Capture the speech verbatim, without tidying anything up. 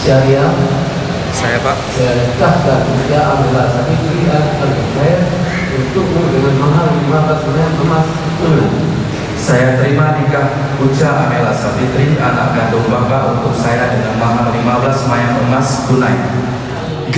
Syariah. Saya Pak. Saya nikahkan Tia Amela Sabitri Al-Khair untukmu dengan mahar lima belas gram emas tunai. Saya terima nikah Uja Amela Sabitri, anak kandung Bapak, untuk saya dengan mahar lima belas mayang emas tunai.